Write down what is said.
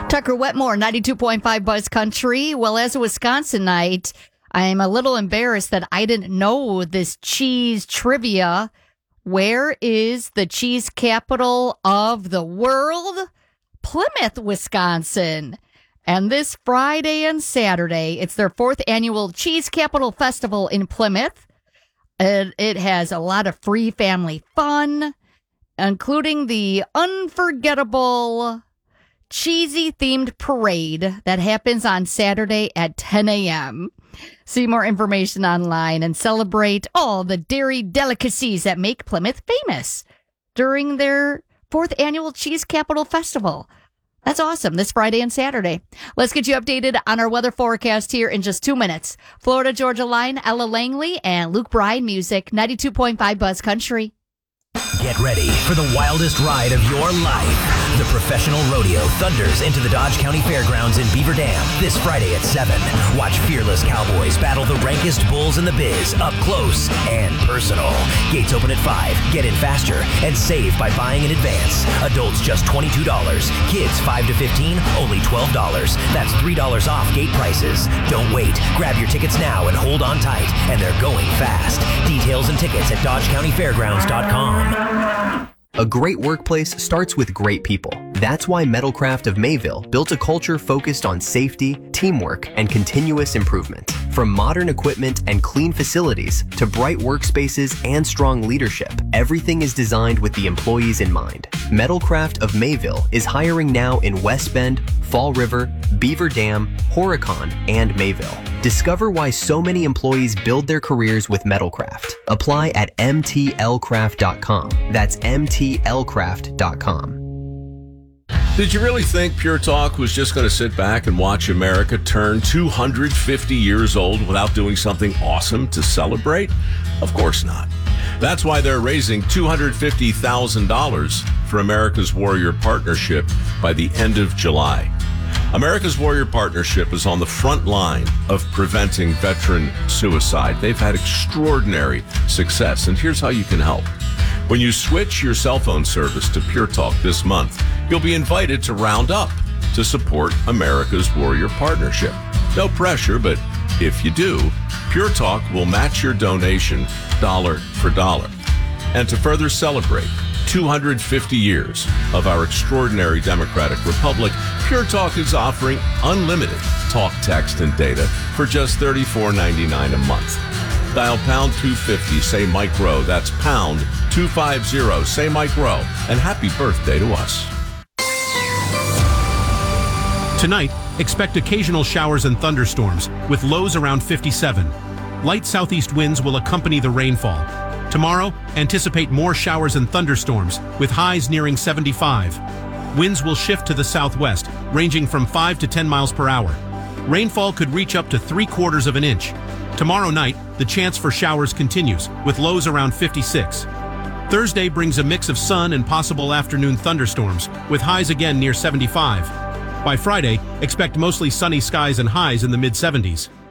Tucker Wetmore, 92.5 Buzz Country. Well, as a Wisconsinite, I'm a little embarrassed that I didn't know this cheese trivia. Where is the cheese capital of the world? Plymouth, Wisconsin. And this Friday and Saturday, it's their 4th annual Cheese Capital Festival in Plymouth. It has a lot of free family fun, including the unforgettable cheesy themed parade that happens on Saturday at 10 a.m. See more information online and celebrate all the dairy delicacies that make Plymouth famous during their 4th annual Cheese Capital Festival. That's awesome. This Friday and Saturday. Let's get you updated on our weather forecast here in just 2 minutes. Florida Georgia Line, Ella Langley, and Luke Bryan Music, 92.5 Buzz Country. Get ready for the wildest ride of your life. The professional rodeo thunders into the Dodge County Fairgrounds in Beaver Dam this Friday at 7. Watch fearless cowboys battle the rankest bulls in the biz up close and personal. Gates open at 5. Get in faster and save by buying in advance. Adults just $22. Kids 5 to 15, only $12. That's $3 off gate prices. Don't wait. Grab your tickets now and hold on tight. And they're going fast. Details and tickets at DodgeCountyFairgrounds.com. A great workplace starts with great people. That's why Metalcraft of Mayville built a culture focused on safety, teamwork, and continuous improvement. From modern equipment and clean facilities to bright workspaces and strong leadership, everything is designed with the employees in mind. Metalcraft of Mayville is hiring now in West Bend, Fall River, Beaver Dam, Horicon, and Mayville. Discover why so many employees build their careers with Metalcraft. Apply at mtlcraft.com. That's mtlcraft.com. Did you really think Pure Talk was just going to sit back and watch America turn 250 years old without doing something awesome to celebrate? Of course not. That's why they're raising $250,000 for America's Warrior Partnership by the end of July. America's Warrior Partnership is on the front line of preventing veteran suicide. They've had extraordinary success, and here's how you can help. When you switch your cell phone service to Pure Talk this month, you'll be invited to round up to support America's Warrior Partnership. No pressure, but if you do, Pure Talk will match your donation dollar for dollar. And to further celebrate 250 years of our extraordinary democratic republic, Pure Talk is offering unlimited talk, text, and data for just $34.99 a month. Dial pound 250, say Mike Rowe. That's pound 250, say Mike Rowe. And happy birthday to us. Tonight, expect occasional showers and thunderstorms with lows around 57. Light southeast winds will accompany the rainfall. Tomorrow, anticipate more showers and thunderstorms with highs nearing 75. Winds will shift to the southwest, ranging from 5 to 10 miles per hour. Rainfall could reach up to 3/4 of an inch. Tomorrow night, the chance for showers continues, with lows around 56. Thursday brings a mix of sun and possible afternoon thunderstorms, with highs again near 75. By Friday, expect mostly sunny skies and highs in the mid-70s.